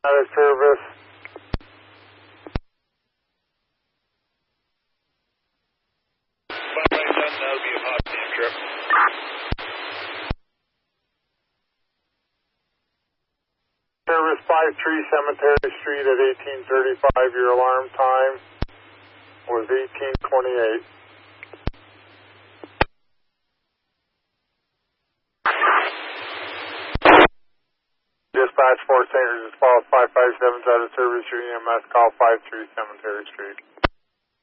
out of service. That'll be a hot damn trip. Service 53 Cemetery Street at 1835. Your alarm time was 1828. Dispatch 4 St. Regis Falls 557's out of service. Your EMS call 53 Cemetery Street.